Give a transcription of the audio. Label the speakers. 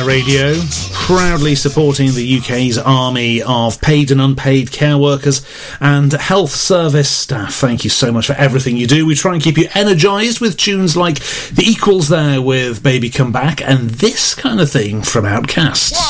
Speaker 1: Air Radio, proudly supporting the UK's army of paid and unpaid care workers and health service staff. Thank you so much for everything you do. We try and keep you energised with tunes like The Equals there with Baby Come Back and this kind of thing from Outkast.